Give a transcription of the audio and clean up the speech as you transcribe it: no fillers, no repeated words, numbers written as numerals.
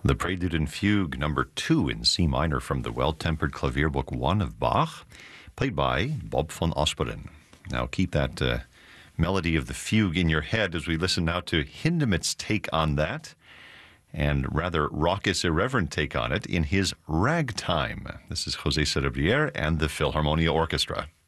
The Prelude and Fugue, number 2 in C minor from the Well-Tempered Clavier Book 1 of Bach, played by Bob von Osperen. Now keep that melody of the fugue in your head as we listen now to Hindemith's take on that, and rather raucous, irreverent take on it in his Ragtime. This is José Cerebriere and the Philharmonia Orchestra.